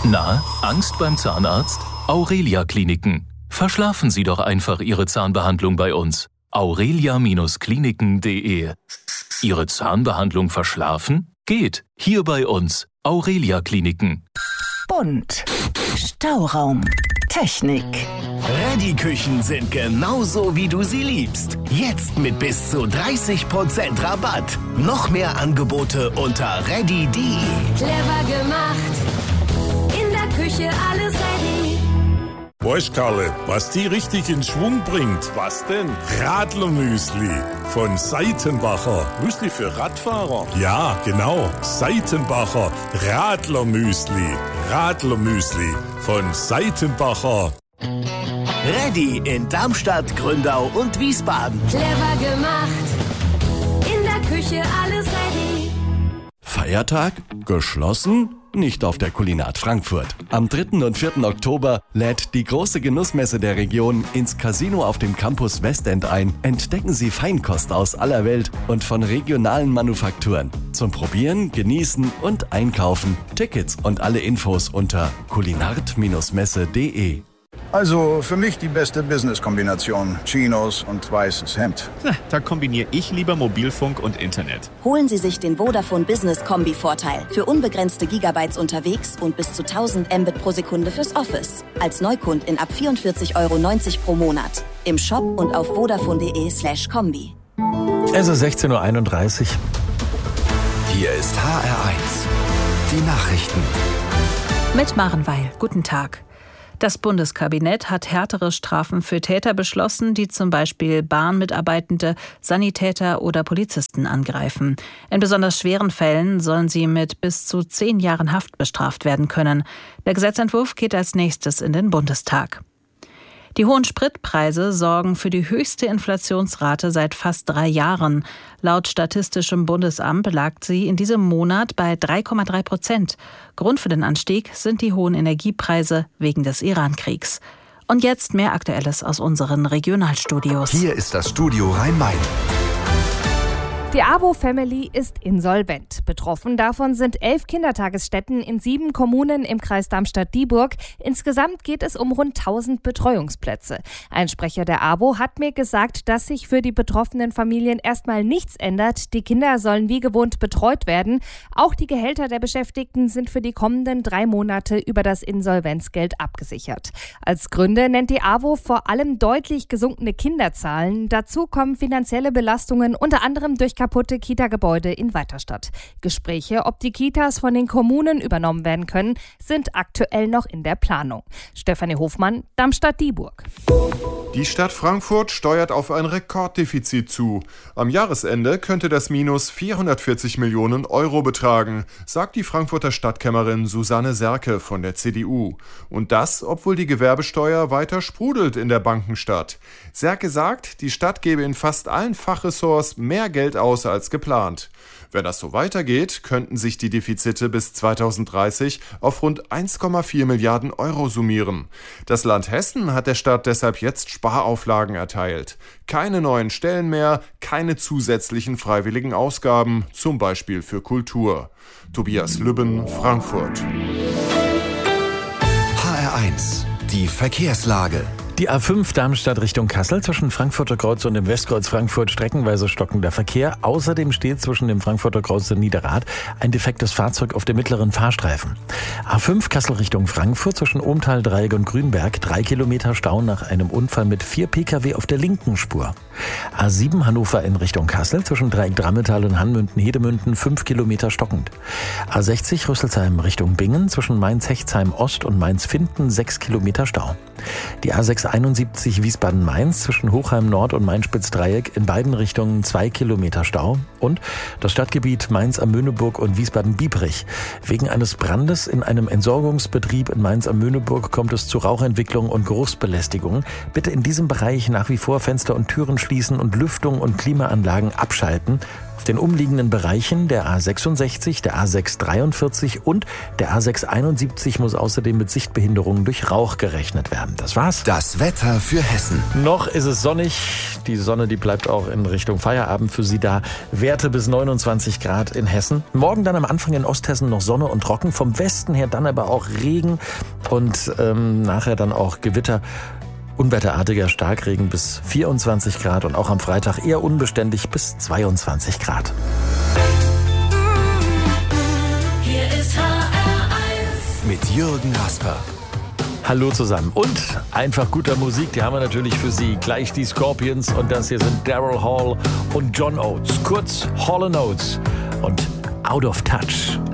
Na, Angst beim Zahnarzt? Aurelia Kliniken. Verschlafen Sie doch einfach Ihre Zahnbehandlung bei uns. aurelia-kliniken.de. Ihre Zahnbehandlung verschlafen? Geht. Hier bei uns. Aurelia Kliniken. Bunt. Stauraum. Technik. Reddy-Küchen sind genauso, wie du sie liebst. Jetzt mit bis zu 30% Rabatt. Noch mehr Angebote unter reddy.de. Clever gemacht. In der Küche alles ready. Weißt Karle, was die richtig in Schwung bringt? Was denn? Radlermüsli von Seitenbacher. Müsli für Radfahrer? Ja, genau. Seitenbacher Radlermüsli. Radlermüsli von Seitenbacher. Reddy in Darmstadt, Gründau und Wiesbaden. Clever gemacht. In der Küche alles ready. Feiertag? Geschlossen? Nicht auf der Kulinat Frankfurt. Am 3. und 4. Oktober lädt die große Genussmesse der Region ins Casino auf dem Campus Westend ein. Entdecken Sie Feinkost aus aller Welt und von regionalen Manufakturen. Zum Probieren, Genießen und Einkaufen. Tickets und alle Infos unter kulinart-messe.de. Also für mich die beste Business-Kombination. Chinos und weißes Hemd. Da kombiniere ich lieber Mobilfunk und Internet. Holen Sie sich den Vodafone Business Kombi-Vorteil. Für unbegrenzte Gigabytes unterwegs und bis zu 1000 Mbit pro Sekunde fürs Office. Als Neukundin ab 44,90 € pro Monat. Im Shop und auf vodafone.de/kombi. Es ist 16:31 Uhr. Hier ist HR1. Die Nachrichten. Mit Maren Weil. Guten Tag. Das Bundeskabinett hat härtere Strafen für Täter beschlossen, die zum Beispiel Bahnmitarbeitende, Sanitäter oder Polizisten angreifen. In besonders schweren Fällen sollen sie mit bis zu 10 Jahren Haft bestraft werden können. Der Gesetzentwurf geht als nächstes in den Bundestag. Die hohen Spritpreise sorgen für die höchste Inflationsrate seit fast 3 Jahren. Laut Statistischem Bundesamt lag sie in diesem Monat bei 3,3%. Grund für den Anstieg sind die hohen Energiepreise wegen des Iran-Kriegs. Und jetzt mehr Aktuelles aus unseren Regionalstudios. Hier ist das Studio Rhein-Main. Die AWO-Family ist insolvent. Betroffen davon sind 11 Kindertagesstätten in 7 Kommunen im Kreis Darmstadt-Dieburg. Insgesamt geht es um rund 1000 Betreuungsplätze. Ein Sprecher der AWO hat mir gesagt, dass sich für die betroffenen Familien erstmal nichts ändert. Die Kinder sollen wie gewohnt betreut werden. Auch die Gehälter der Beschäftigten sind für die kommenden 3 Monate über das Insolvenzgeld abgesichert. Als Gründe nennt die AWO vor allem deutlich gesunkene Kinderzahlen. Dazu kommen finanzielle Belastungen, unter anderem durch kaputte Kita-Gebäude in Weiterstadt. Gespräche, ob die Kitas von den Kommunen übernommen werden können, sind aktuell noch in der Planung. Stefanie Hofmann, Darmstadt-Dieburg. Die Stadt Frankfurt steuert auf ein Rekorddefizit zu. Am Jahresende könnte das Minus 440 Millionen € betragen, sagt die Frankfurter Stadtkämmerin Susanne Serke von der CDU. Und das, obwohl die Gewerbesteuer weiter sprudelt in der Bankenstadt. Serke sagt, die Stadt gebe in fast allen Fachressorts mehr Geld aus als geplant. Wenn das so weitergeht, könnten sich die Defizite bis 2030 auf rund 1,4 Milliarden € summieren. Das Land Hessen hat der Stadt deshalb jetzt Sparauflagen erteilt. Keine neuen Stellen mehr, keine zusätzlichen freiwilligen Ausgaben, zum Beispiel für Kultur. Tobias Lübben, Frankfurt. HR1, die Verkehrslage. Die A5 Darmstadt Richtung Kassel zwischen Frankfurter Kreuz und dem Westkreuz Frankfurt streckenweise stockender Verkehr. Außerdem steht zwischen dem Frankfurter Kreuz und Niederrad ein defektes Fahrzeug auf dem mittleren Fahrstreifen. A5 Kassel Richtung Frankfurt zwischen Ohmtal, Dreieck und Grünberg 3 Kilometer Stau nach einem Unfall mit 4 Pkw auf der linken Spur. A7 Hannover in Richtung Kassel zwischen Dreieck Drammetal und Hanmünden-Hedemünden 5 Kilometer stockend. A60 Rüsselsheim Richtung Bingen zwischen Mainz-Hechtsheim Ost und Mainz-Finden 6 Kilometer Stau. Die A671 Wiesbaden-Mainz zwischen Hochheim Nord und Mainz-Spitz-Dreieck in beiden Richtungen 2 Kilometer Stau. Und das Stadtgebiet Mainz am Möhneburg und Wiesbaden-Biebrich. Wegen eines Brandes in einem Entsorgungsbetrieb in Mainz am Möhneburg kommt es zu Rauchentwicklung und Geruchsbelästigung. Bitte in diesem Bereich nach wie vor Fenster und Türen schließen und Lüftung und Klimaanlagen abschalten. Auf den umliegenden Bereichen der A66, der A643 und der A671 muss außerdem mit Sichtbehinderungen durch Rauch gerechnet werden. Das war's. Das Wetter für Hessen. Noch ist es sonnig. Die Sonne, die bleibt auch in Richtung Feierabend für Sie da. Werte bis 29 Grad in Hessen. Morgen dann am Anfang in Osthessen noch Sonne und trocken. Vom Westen her dann aber auch Regen und nachher dann auch Gewitter. Unwetterartiger Starkregen bis 24 Grad und auch am Freitag eher unbeständig bis 22 Grad. Hier ist HR1 mit Jürgen Rasper. Hallo zusammen und einfach guter Musik, die haben wir natürlich für Sie. Gleich die Scorpions und das hier sind Daryl Hall und John Oates, kurz Hall & Oates und Out of Touch.